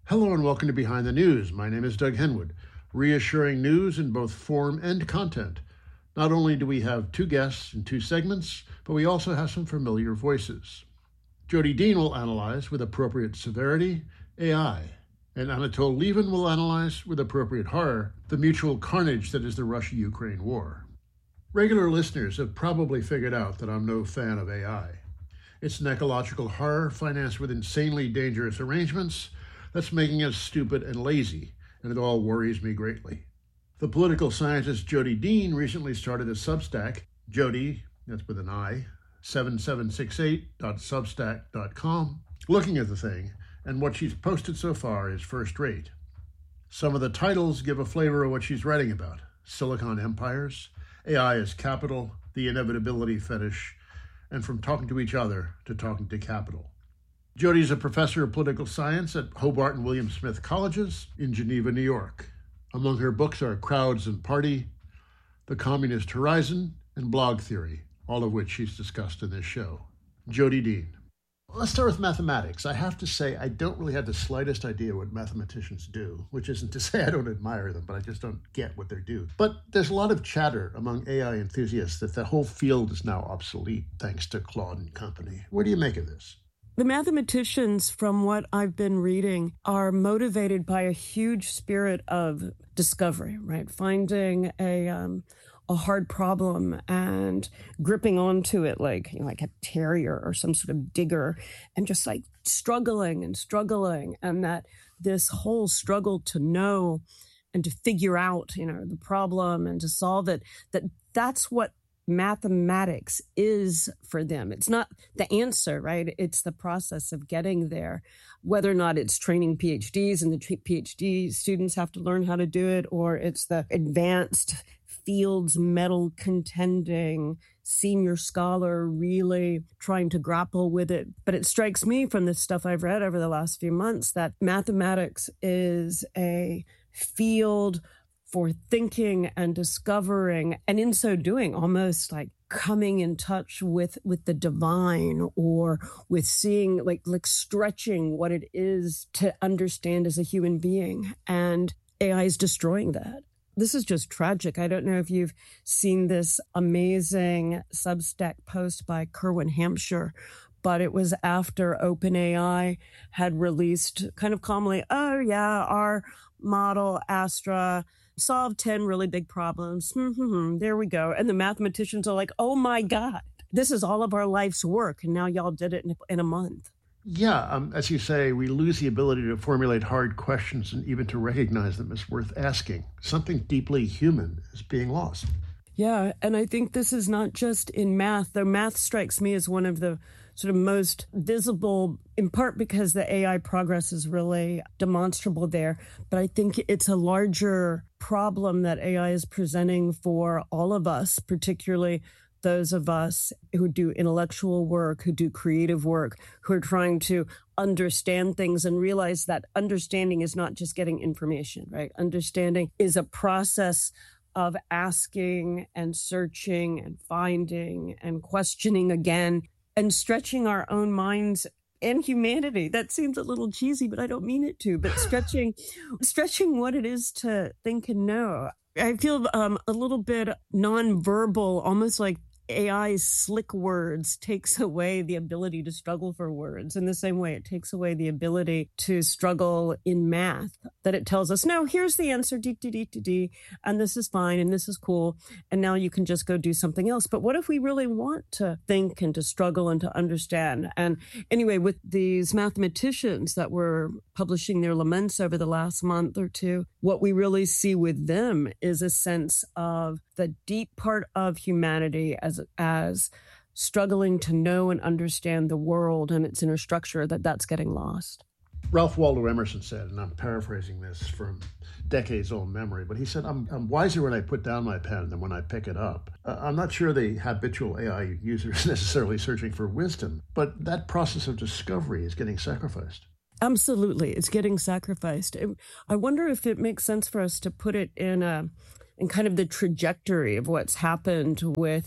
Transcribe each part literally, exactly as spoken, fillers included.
Hello and welcome to Behind the News. My name is Doug Henwood, reassuring news in both form and content. Not only do we have two guests in two segments, but we also have some familiar voices. Jodi Dean will analyze, with appropriate severity, A I, and Anatol Lieven will analyze, with appropriate horror, the mutual carnage that is the Russia-Ukraine war. Regular listeners have probably figured out that I'm no fan of A I. It's an ecological horror financed with insanely dangerous arrangements that's making us stupid and lazy, and it all worries me greatly. The political scientist Jodi Dean recently started a Substack, Jodi, that's with an I, seven seven six eight dot substack dot com, looking at the thing, and what she's posted so far is first rate. Some of the titles give a flavor of what she's writing about: Silicon Empires, A I as Capital, the Inevitability Fetish, and From Talking to Each Other to Talking to Capital. Jodi is a professor of political science at Hobart and William Smith Colleges in Geneva, New York. Among her books are Crowds and Party, The Communist Horizon, and Blog Theory, all of which she's discussed in this show. Jodi Dean. Let's start with mathematics. I have to say I don't really have the slightest idea what mathematicians do, which isn't to say I don't admire them, but I just don't get what they do. But there's a lot of chatter among A I enthusiasts that the whole field is now obsolete thanks to Claude and company. What do you make of this? The mathematicians, from what I've been reading, are motivated by a huge spirit of discovery, right? Finding a um, a hard problem and gripping onto it like, you know, like a terrier or some sort of digger, and just like struggling and struggling. And that this whole struggle to know and to figure out, you know, the problem and to solve it, that that's what mathematics is for them. It's not the answer, right? It's the process of getting there. Whether or not it's training PhDs and the PhD students have to learn how to do it, or it's the advanced Fields medal contending senior scholar really trying to grapple with it. But it strikes me from the stuff I've read over the last few months that mathematics is a field for thinking and discovering, and in so doing, almost like coming in touch with, with the divine, or with seeing, like, like stretching what it is to understand as a human being. And A I is destroying that. This is just tragic. I don't know if you've seen this amazing Substack post by Kerwin Hampshire, but it was after OpenAI had released kind of calmly, oh yeah, our model Astra solved ten really big problems. Mm-hmm, there we go. And the mathematicians are like, oh my God, this is all of our life's work. And now y'all did it in, in a month. Yeah, um, as you say, we lose the ability to formulate hard questions and even to recognize them as worth asking. Something deeply human is being lost. Yeah, and I think this is not just in math, though math strikes me as one of the sort of most visible, in part because the A I progress is really demonstrable there. But I think it's a larger problem that A I is presenting for all of us, particularly those of us who do intellectual work, who do creative work, who are trying to understand things and realize that understanding is not just getting information, right? Understanding is a process of asking and searching and finding and questioning again and stretching our own minds and humanity. That seems a little cheesy, but I don't mean it to, but stretching, stretching what it is to think and know. I feel um, a little bit nonverbal, almost like A I's slick words takes away the ability to struggle for words. In the same way, it takes away the ability to struggle in math, that it tells us, no, here's the answer, dee, dee, dee, dee, dee, and this is fine, and this is cool, and now you can just go do something else. But what if we really want to think and to struggle and to understand? And anyway, with these mathematicians that were publishing their laments over the last month or two, what we really see with them is a sense of the deep part of humanity as as struggling to know and understand the world and its inner structure, that that's getting lost. Ralph Waldo Emerson said, and I'm paraphrasing this from decades-old memory, but he said, I'm, I'm wiser when I put down my pen than when I pick it up. Uh, I'm not sure the habitual A I user is necessarily searching for wisdom, but that process of discovery is getting sacrificed. Absolutely. It's getting sacrificed. I wonder if it makes sense for us to put it in a in kind of the trajectory of what's happened with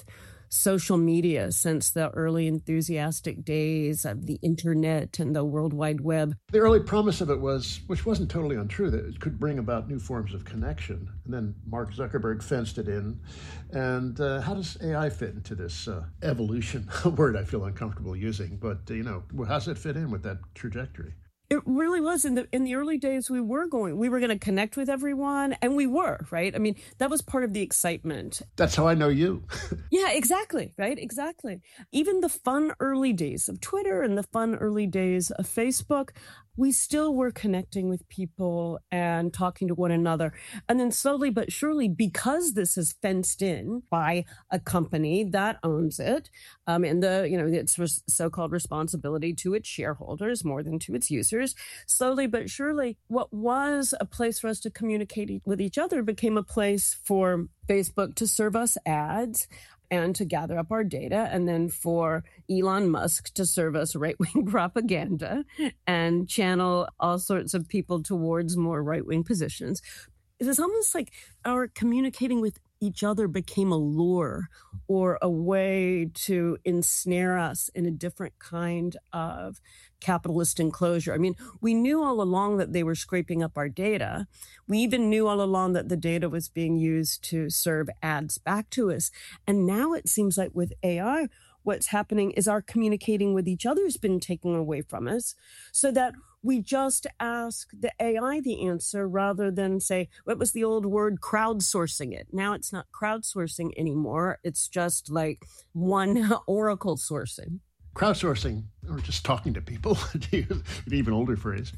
social media since the early enthusiastic days of the internet and the World Wide Web. The early promise of it was, which wasn't totally untrue, that it could bring about new forms of connection. And then Mark Zuckerberg fenced it in. And uh, how does A I fit into this uh, evolution? A word I feel uncomfortable using, but, uh, you know, how does it fit in with that trajectory? It really was. In the in the early days, we were going, we were going to connect with everyone, and we were, right? I mean, that was part of the excitement. That's how I know you. Yeah, exactly, right? Exactly. Even the fun early days of Twitter and the fun early days of Facebook, we still were connecting with people and talking to one another. And then slowly but surely, because this is fenced in by a company that owns it, um, and the, you know, its so-called responsibility to its shareholders more than to its users, slowly but surely, what was a place for us to communicate with each other became a place for Facebook to serve us ads and to gather up our data, and then for Elon Musk to serve us right-wing propaganda and channel all sorts of people towards more right-wing positions. It was almost like our communicating with each other became a lure or a way to ensnare us in a different kind of capitalist enclosure. I mean, we knew all along that they were scraping up our data. We even knew all along that the data was being used to serve ads back to us. And now it seems like with A I, what's happening is our communicating with each other has been taken away from us, so that we just ask the A I the answer rather than say, what was the old word, crowdsourcing it? Now it's not crowdsourcing anymore. It's just like one Oracle sourcing. Crowdsourcing, or just talking to people, to use an even older phrase,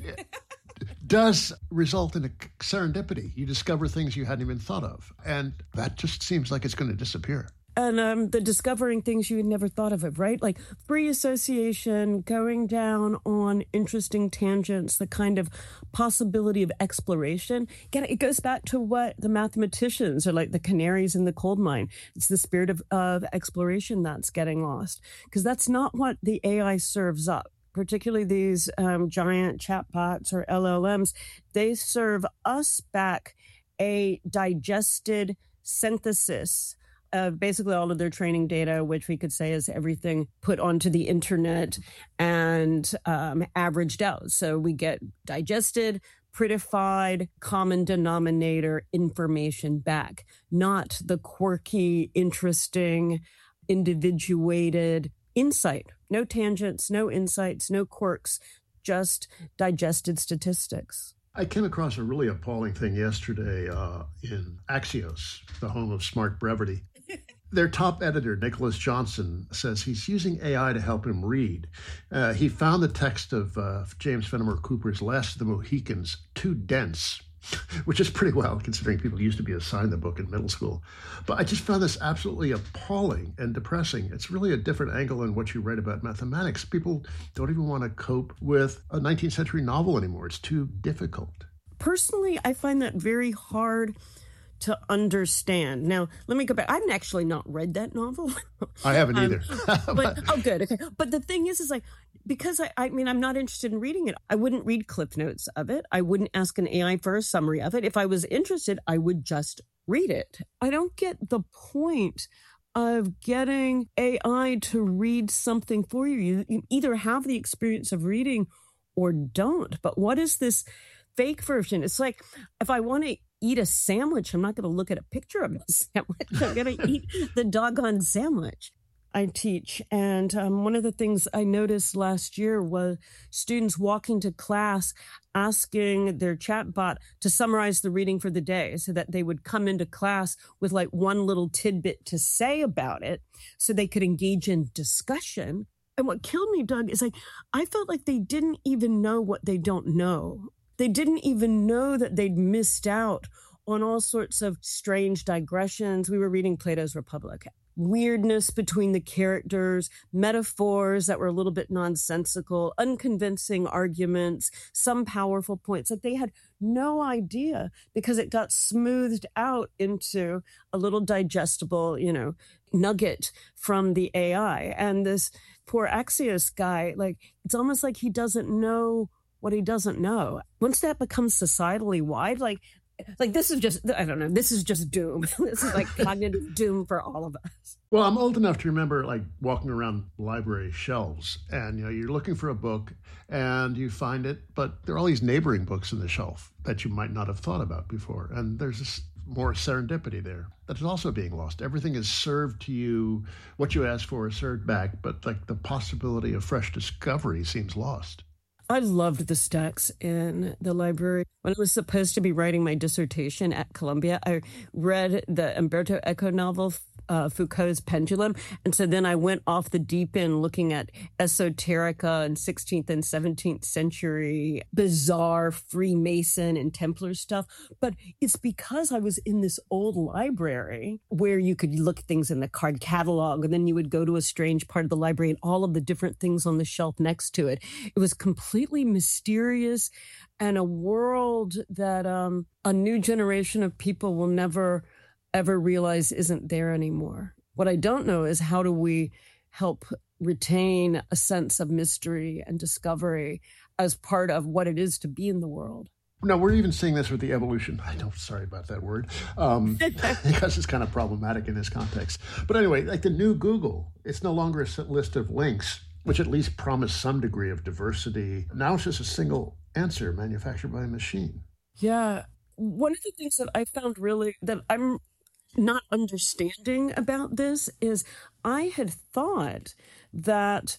does result in a serendipity. You discover things you hadn't even thought of. And that just seems like it's going to disappear. And um, the discovering things you had never thought of, it, right? Like free association, going down on interesting tangents, the kind of possibility of exploration. Again, it goes back to what the mathematicians are like, the canaries in the coal mine. It's the spirit of, of exploration that's getting lost, because that's not what the A I serves up. Particularly these um, giant chatbots or L L Ms, they serve us back a digested synthesis of basically all of their training data, which we could say is everything put onto the internet and um, averaged out. So we get digested, prettified, common denominator information back, not the quirky, interesting, individuated insight. No tangents, no insights, no quirks, just digested statistics. I came across a really appalling thing yesterday uh, in Axios, the home of smart brevity. Their top editor, Nicholas Johnson, says he's using A I to help him read. Uh, he found the text of uh, James Fenimore Cooper's Last of the Mohicans too dense, which is pretty wild considering people used to be assigned the book in middle school. But I just found this absolutely appalling and depressing. It's really a different angle than what you read about mathematics. People don't even want to cope with a nineteenth century novel anymore. It's too difficult. Personally, I find that very hard to understand. Now, let me go back. I've actually not read that novel. I haven't um, either. but oh, good. Okay. But the thing is, is like, because I, I mean, I'm not interested in reading it. I wouldn't read cliff notes of it. I wouldn't ask an A I for a summary of it. If I was interested, I would just read it. I don't get the point of getting A I to read something for you. You, you either have the experience of reading or don't. But what is this fake version? It's like, if I want to eat a sandwich, I'm not going to look at a picture of a sandwich. I'm going to eat the doggone sandwich. I teach, and um, one of the things I noticed last year was students walking to class asking their chatbot to summarize the reading for the day, so that they would come into class with like one little tidbit to say about it so they could engage in discussion. And what killed me, Doug, is like, I felt like they didn't even know what they don't know. They didn't even know that they'd missed out on all sorts of strange digressions. We were reading Plato's Republic. Weirdness between the characters, metaphors that were a little bit nonsensical, unconvincing arguments, some powerful points that they had no idea, because it got smoothed out into a little digestible, you know, nugget from the A I. And this poor Axios guy, like, it's almost like he doesn't know what he doesn't know. Once that becomes societally wide, like, like, this is just, I don't know, this is just doom. This is like cognitive doom for all of us. Well, I'm old enough to remember like walking around library shelves and, you know, you're looking for a book and you find it, but there are all these neighboring books in the shelf that you might not have thought about before. And there's this more serendipity there that is also being lost. Everything is served to you. What you asked for is served back, but like the possibility of fresh discovery seems lost. I loved the stacks in the library. When I was supposed to be writing my dissertation at Columbia, I read the Umberto Eco novel, uh, Foucault's Pendulum. And so then I went off the deep end looking at esoterica and sixteenth and seventeenth century bizarre Freemason and Templar stuff. But it's because I was in this old library where you could look at things in the card catalog, and then you would go to a strange part of the library and all of the different things on the shelf next to it. It was completely mysterious and a world that um, a new generation of people will never ever realize isn't there anymore. What I don't know is how do we help retain a sense of mystery and discovery as part of what it is to be in the world. No, we're even seeing this with the evolution. I know, sorry about that word, um, because it's kind of problematic in this context. But anyway, like the new Google, it's no longer a list of links, which at least promise some degree of diversity. Now it's just a single answer manufactured by a machine. Yeah. One of the things that I found really that I'm not understanding about this is I had thought that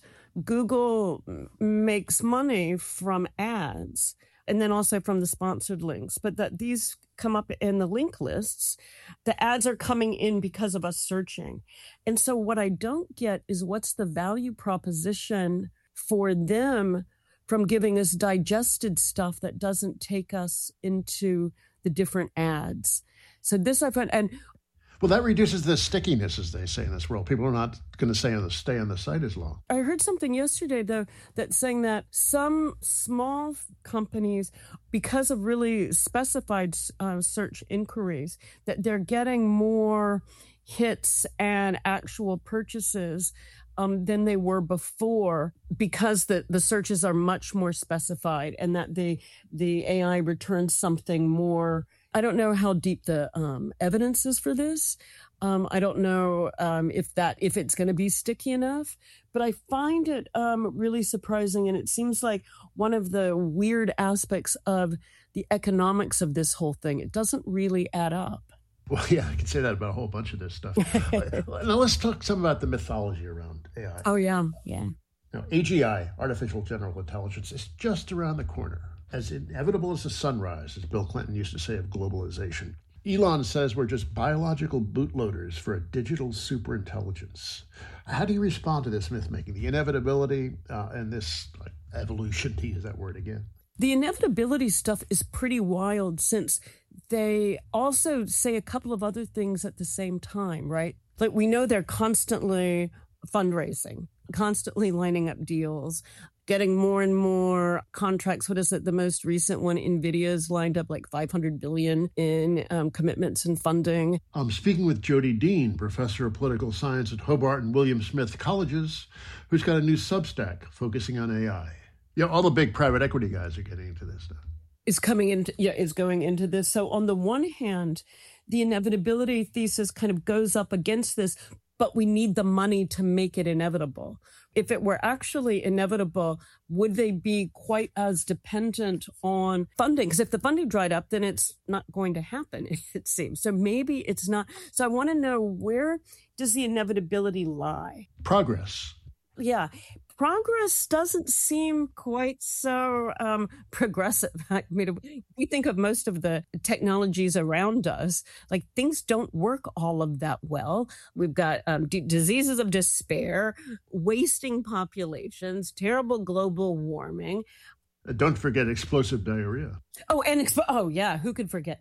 Google makes money from ads and then also from the sponsored links, but that these come up in the link lists. The ads are coming in because of us searching. And so what I don't get is what's the value proposition for them from giving us digested stuff that doesn't take us into the different ads. So this I find, and well, that reduces the stickiness, as they say in this world. People are not going to stay on the stay on the site as long. I heard something yesterday, though, that's saying that some small companies, because of really specified uh, search inquiries, that they're getting more hits and actual purchases um, than they were before, because the, the searches are much more specified and that the the A I returns something more. I don't know how deep the um, evidence is for this. Um, I don't know um, if that if it's going to be sticky enough, but I find it um, really surprising, and it seems like one of the weird aspects of the economics of this whole thing. It doesn't really add up. Well, yeah, I can say that about a whole bunch of this stuff. Now let's talk some about the mythology around A I. Oh yeah, yeah. Now, A G I, artificial general intelligence, is just around the corner. As inevitable as the sunrise, as Bill Clinton used to say of globalization. Elon says we're just biological bootloaders for a digital superintelligence. How do you respond to this myth-making, the inevitability uh, and this like, evolution, to use that word again? The inevitability stuff is pretty wild, since they also say a couple of other things at the same time, right? Like, we know they're constantly fundraising, constantly lining up deals, getting more and more contracts. What is it? The most recent one, NVIDIA's lined up like five hundred billion dollars in um, commitments and funding. I'm speaking with Jody Dean, professor of political science at Hobart and William Smith Colleges, who's got a new Substack focusing on A I. Yeah, all the big private equity guys are getting into this stuff. Is coming into, yeah, is going into this. So on the one hand, the inevitability thesis kind of goes up against this, but we need the money to make it inevitable. If it were actually inevitable, would they be quite as dependent on funding? Because if the funding dried up, then it's not going to happen, it seems. So maybe it's not. So I want to know, where does the inevitability lie? Progress. Yeah. Progress doesn't seem quite so um, progressive. I mean, we think of most of the technologies around us, like things don't work all of that well. We've got um, d- diseases of despair, wasting populations, terrible global warming. Don't forget explosive diarrhea. Oh, and expo- oh yeah, who could forget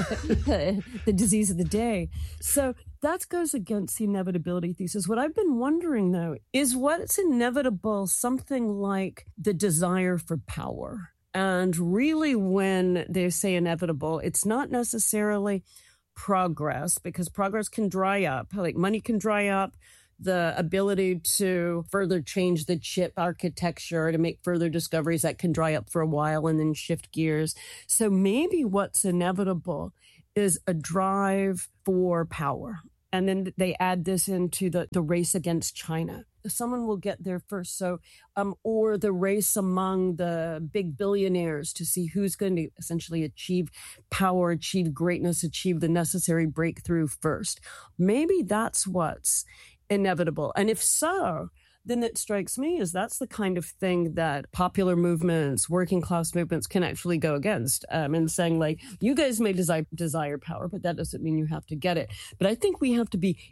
the, the disease of the day? So that goes against the inevitability thesis. What I've been wondering, though, is what's inevitable something like the desire for power. And really, when they say inevitable, it's not necessarily progress, because progress can dry up. Like money can dry up. the ability to further change the chip architecture, to make further discoveries that can dry up for a while and then shift gears. So maybe what's inevitable is a drive for power. And then they add this into the, the race against China. Someone will get there first. So, um, or the race among the big billionaires to see who's going to essentially achieve power, achieve greatness, achieve the necessary breakthrough first. Maybe that's what's inevitable. And if so, then it strikes me as that's the kind of thing that popular movements, working class movements can actually go against, um, and saying, like, you guys may desire, desire power, but that doesn't mean you have to get it. But I think we have to be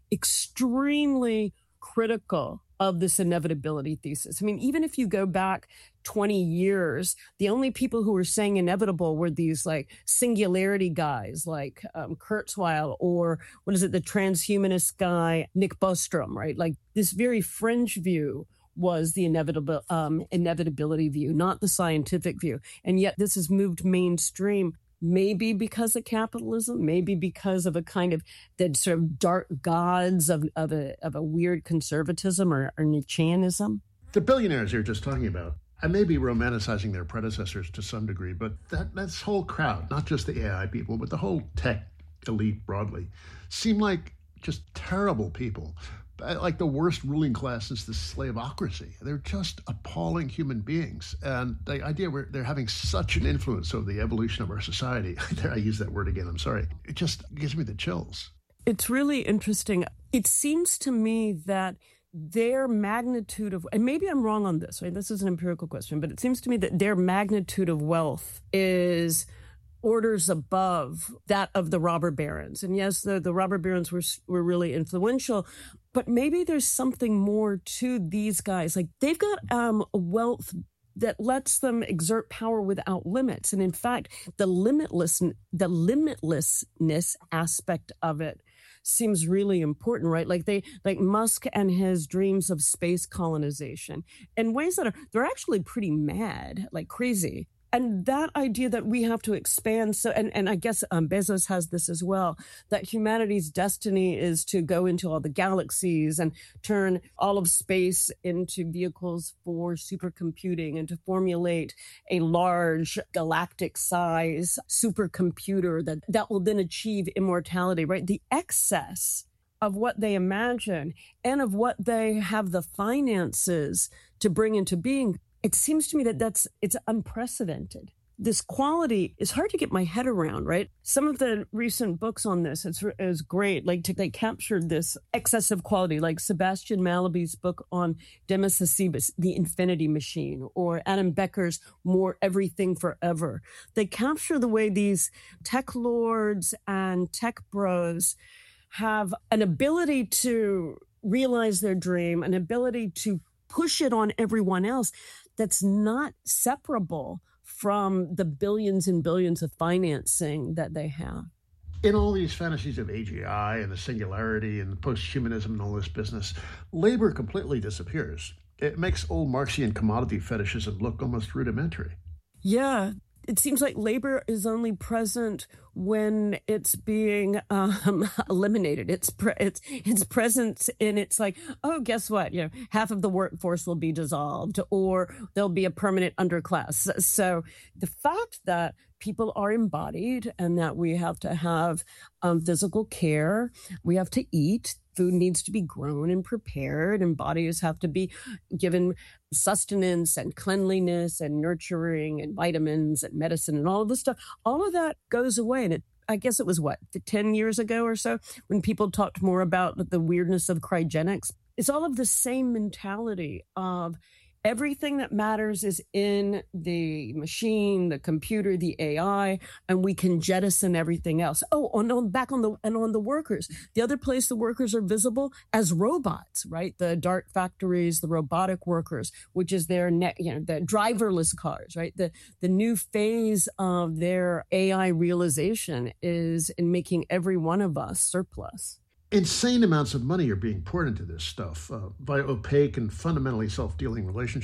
extremely critical of this inevitability thesis. I mean, even if you go back twenty years, the only people who were saying inevitable were these like singularity guys like um, Kurzweil, or what is it, the transhumanist guy, Nick Bostrom, right? Like this very fringe view was the inevitable um, inevitability view, not the scientific view. And yet this has moved mainstream. Maybe because of capitalism, maybe because of a kind of the sort of dark gods of, of a of a weird conservatism or, or Nietzscheanism. The billionaires you're just talking about, I may be romanticizing their predecessors to some degree, but that that's whole crowd, not just the A I people, but the whole tech elite broadly, seem like just terrible people. Like the worst ruling class since the slavocracy. They're just appalling human beings. And the idea where they're having such an influence over the evolution of our society, I use that word again, I'm sorry, it just gives me the chills. It's really interesting. It seems to me that their magnitude of, and maybe I'm wrong on this, right? This is an empirical question, but it seems to me that their magnitude of wealth is orders above that of the robber barons. And yes, the, the robber barons were were really influential, but maybe there's something more to these guys. Like they've got um, a wealth that lets them exert power without limits. And in fact, the limitless, the limitlessness aspect of it seems really important, right? Like they, like Musk and his dreams of space colonization in ways that are, they're actually pretty mad, like crazy. And that idea that we have to expand, so and, and I guess um, Bezos has this as well, that humanity's destiny is to go into all the galaxies and turn all of space into vehicles for supercomputing and to formulate a large galactic size supercomputer that, that will then achieve immortality, right? The excess of what they imagine and of what they have the finances to bring into being, it seems to me that that's, it's unprecedented. This quality is hard to get my head around, right? Some of the recent books on this is, is great. Like to, they captured this excessive quality, like Sebastian Mallaby's book on Demis Hassibis, The Infinity Machine, or Adam Becker's More Everything Forever. They capture the way these tech lords and tech bros have an ability to realize their dream, an ability to push it on everyone else that's not separable from the billions and billions of financing that they have. In all these fantasies of A G I and the singularity and posthumanism and all this business, labor completely disappears. It makes old Marxian commodity fetishism look almost rudimentary. Yeah. It seems like labor is only present when it's being um, eliminated. It's pre- it's it's present, and it's like, oh, guess what? You know, half of the workforce will be dissolved, or there'll be a permanent underclass. So the fact that people are embodied and that we have to have um, physical care, we have to eat. Food needs to be grown and prepared, and bodies have to be given sustenance and cleanliness and nurturing and vitamins and medicine and all of this stuff. All of that goes away. And it, I guess it was what, ten years ago or so, when people talked more about the weirdness of cryogenics. It's all of the same mentality of everything that matters is in the machine, the computer, the A I, and we can jettison everything else. Oh, on, on back on the and on the workers. The other place the workers are visible as robots, right? The dark factories, the robotic workers, which is their ne- you know, the driverless cars, right? The the new phase of their A I realization is in making every one of us surplus. Insane amounts of money are being poured into this stuff uh, by opaque and fundamentally self-dealing relationships.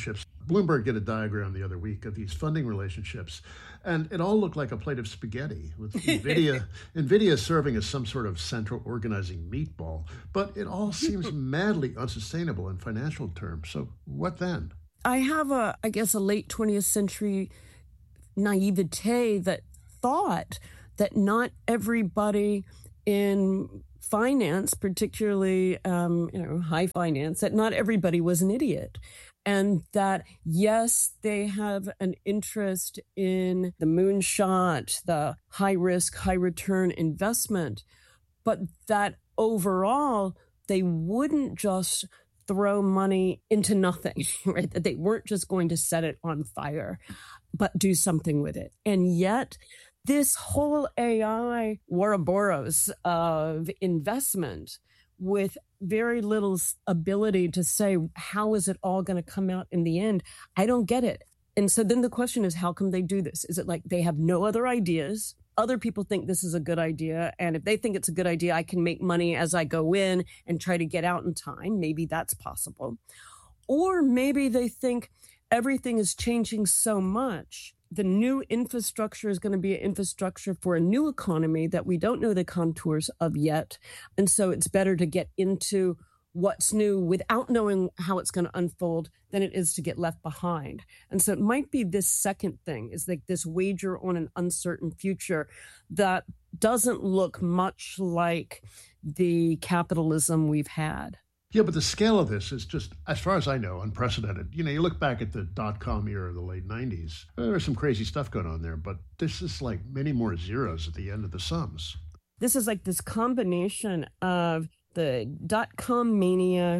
Bloomberg did a diagram the other week of these funding relationships, and it all looked like a plate of spaghetti with NVIDIA, NVIDIA serving as some sort of central organizing meatball. But it all seems madly unsustainable in financial terms. So what then? I have a, I guess, a late twentieth century naivete that thought that not everybody in finance, particularly um, you know, high finance, that not everybody was an idiot. And that, yes, they have an interest in the moonshot, the high risk, high return investment, but that overall, they wouldn't just throw money into nothing, right? That they weren't just going to set it on fire, but do something with it. And yet, this whole A I Ouroboros of investment with very little ability to say, how is it all going to come out in the end? I don't get it. And so then the question is, how come they do this? Is it like they have no other ideas? Other people think this is a good idea. And if they think it's a good idea, I can make money as I go in and try to get out in time. Maybe that's possible. Or maybe they think everything is changing so much. The new infrastructure is going to be an infrastructure for a new economy that we don't know the contours of yet. And so it's better to get into what's new without knowing how it's going to unfold than it is to get left behind. And so it might be this second thing, is like this wager on an uncertain future that doesn't look much like the capitalism we've had. Yeah, but the scale of this is just, as far as I know, unprecedented. You know, you look back at the dot-com era of the late nineties, there was some crazy stuff going on there, but this is like many more zeros at the end of the sums. This is like this combination of the dot-com mania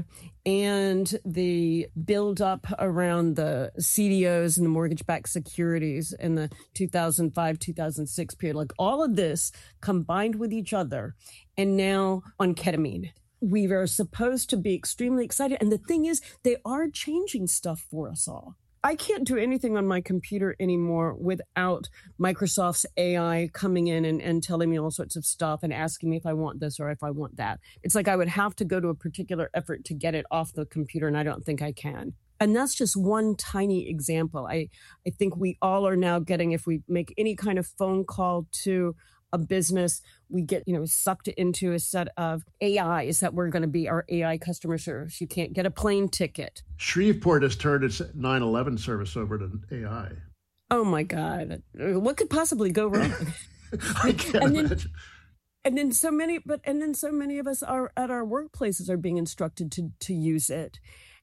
and the build-up around the C D Os and the mortgage-backed securities in the two thousand five, two thousand six period. Like all of this combined with each other, and now on ketamine. We are supposed to be extremely excited. And the thing is, they are changing stuff for us all. I can't do anything on my computer anymore without Microsoft's A I coming in and, and telling me all sorts of stuff and asking me if I want this or if I want that. It's like I would have to go to a particular effort to get it off the computer, and I don't think I can. And that's just one tiny example. I, I think we all are now getting, if we make any kind of phone call to a business, we get, you know, sucked into a set of A Is that we're going to be our A I customer service. You can't get a plane ticket. Shreveport has turned its nine eleven service over to A I. Oh my God. What could possibly go wrong? I can't and then, imagine. And then so many, but, and then so many of us are at our workplaces are being instructed to, to use it.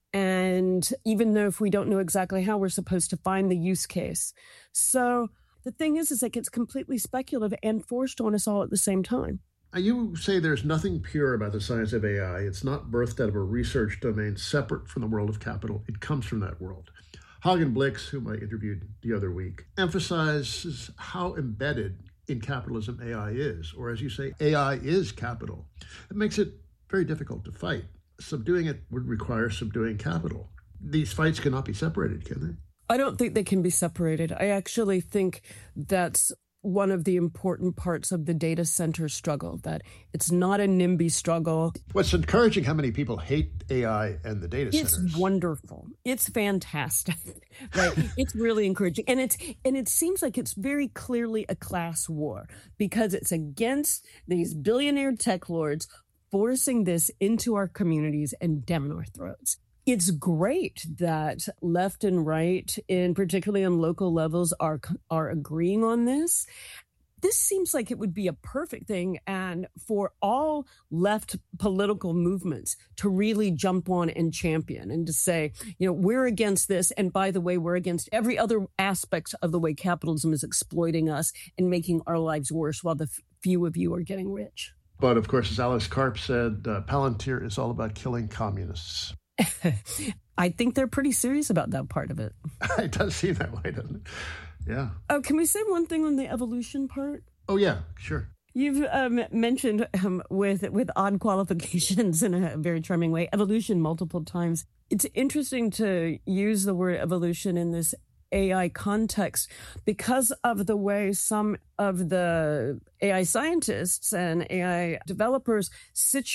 And even though if we don't know exactly how, we're supposed to find the use case. So the thing is, is like it's completely speculative and forced on us all at the same time. You say there's nothing pure about the science of A I. It's not birthed out of a research domain separate from the world of capital. It comes from that world. Hagen Blix, whom I interviewed the other week, emphasizes how embedded in capitalism A I is, or as you say, A I is capital. It makes it very difficult to fight. Subduing it would require subduing capital. These fights cannot be separated, can they? I don't think they can be separated. I actually think that's one of the important parts of the data center struggle, that it's not a NIMBY struggle. What's encouraging how many people hate A I and the data it's centers. It's wonderful. It's fantastic, right? It's really encouraging. And it's and it seems like it's very clearly a class war because it's against these billionaire tech lords forcing this into our communities and down our throats. It's great that left and right, in particularly on local levels, are are agreeing on this. This seems like it would be a perfect thing, and for all left political movements to really jump on and champion and to say, you know, we're against this. And by the way, we're against every other aspect of the way capitalism is exploiting us and making our lives worse while the few of you are getting rich. But of course, as Alex Karp said, uh, Palantir is all about killing communists. I think they're pretty serious about that part of it. It does seem that way, doesn't it? Yeah. Oh, can we say one thing on the evolution part? Oh, yeah, sure. You've um, mentioned um, with with odd qualifications in a very charming way, evolution multiple times. It's interesting to use the word evolution in this A I context because of the way some of the A I scientists and A I developers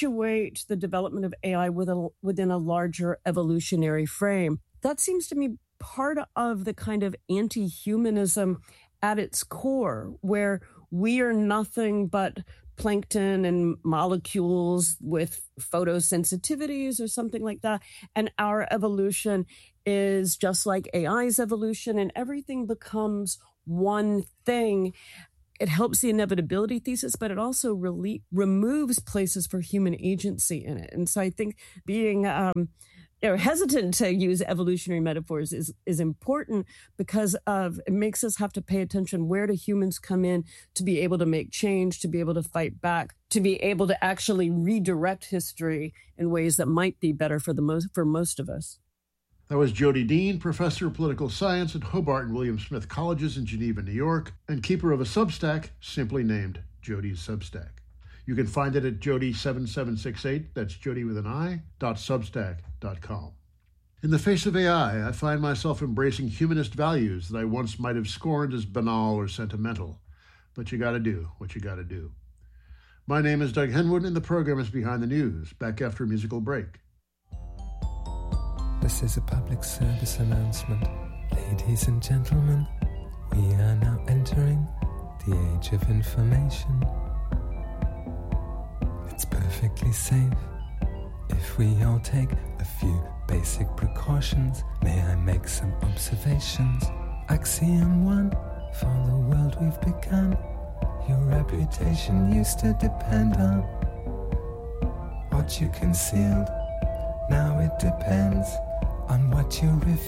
situate the development of A I with a, within a larger evolutionary frame. That seems to me part of the kind of anti-humanism at its core, where we are nothing but plankton and molecules with photosensitivities or something like that. And our evolution is just like A I's evolution, and everything becomes one thing. It helps the inevitability thesis, but it also really removes places for human agency in it. And so I think being um, you know, hesitant to use evolutionary metaphors is, is important because of it makes us have to pay attention. Where do humans come in to be able to make change, to be able to fight back, to be able to actually redirect history in ways that might be better for the most for most of us. That was Jodi Dean, professor of political science at Hobart and William Smith Colleges in Geneva, New York, and keeper of a Substack simply named Jodi's Substack. You can find it at Jodi seven seven six eight, that's Jodi with an I, dot substack dot com. In the face of A I, I find myself embracing humanist values that I once might have scorned as banal or sentimental. But you gotta do what you gotta do. My name is Doug Henwood, and the program is Behind the News, back after a musical break. This is a public service announcement. Ladies and gentlemen, we are now entering the age of information. It's perfectly safe if we all take a few basic precautions. May I make some observations? Axiom one, for the world we've begun, your reputation used to depend on what you concealed. Now it depends on what you reveal.